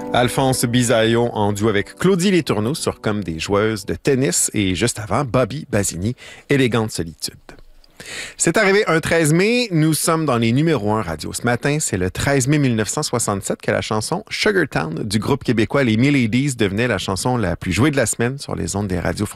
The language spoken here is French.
Alphonse Bisaillon en duo avec Claudie Letourneau sur Comme des joueuses de tennis et juste avant, Bobby Basini, Élégante solitude. C'est arrivé un 13 mai, nous sommes dans les numéros 1 radio. Ce matin, c'est le 13 mai 1967 que la chanson Sugar Town du groupe québécois Les Miladies devenait la chanson la plus jouée de la semaine sur les ondes des radios françaises.